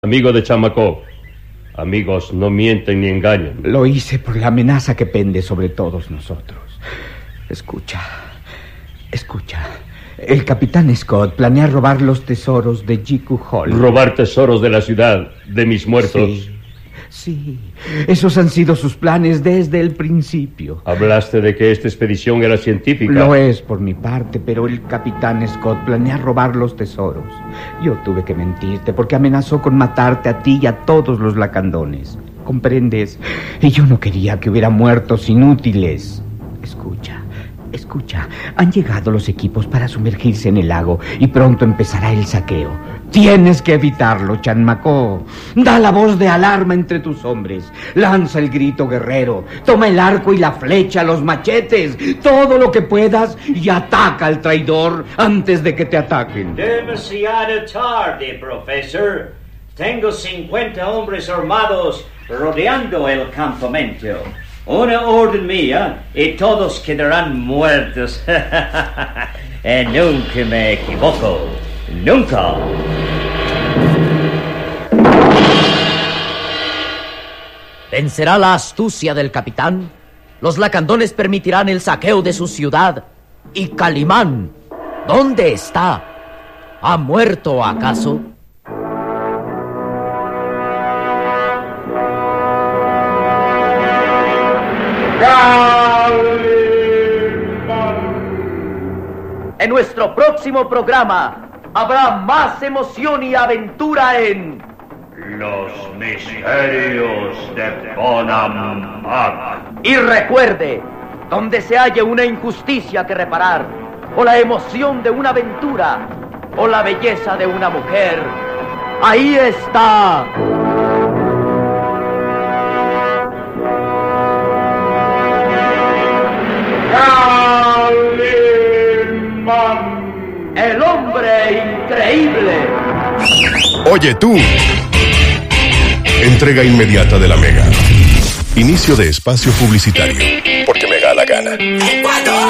Amigo de Chamacó, amigos no mienten ni engañan. Lo hice por la amenaza que pende sobre todos nosotros. Escucha. El capitán Scott planea robar los tesoros de Jiku Hall. ¿Robar tesoros de la ciudad, de mis muertos? Sí, esos han sido sus planes desde el principio. Hablaste de que esta expedición era científica. Lo es por mi parte, pero el capitán Scott planea robar los tesoros. Yo tuve que mentirte porque amenazó con matarte a ti y a todos los lacandones. ¿Comprendes? Y yo no quería que hubiera muertos inútiles. Escucha, han llegado los equipos para sumergirse en el lago y pronto empezará el saqueo. Tienes que evitarlo, Chanmacó. Da la voz de alarma entre tus hombres. Lanza el grito guerrero. Toma el arco y la flecha, los machetes, todo lo que puedas y ataca al traidor antes de que te ataquen. Demasiado tarde, profesor. Tengo 50 hombres armados rodeando el campamento. Una orden mía y todos quedarán muertos. Nunca me equivoco. Nunca. ¿Vencerá la astucia del capitán? ¿Los lacandones permitirán el saqueo de su ciudad? ¿Y Calimán? ¿Dónde está? ¿Ha muerto acaso? En nuestro próximo programa habrá más emoción y aventura en Los misterios de Bonampak. Y recuerde, donde se haya una injusticia que reparar, o la emoción de una aventura, o la belleza de una mujer, ahí está. El hombre increíble. Oye tú. Entrega inmediata de la Mega. Inicio de espacio publicitario. Porque me da la gana.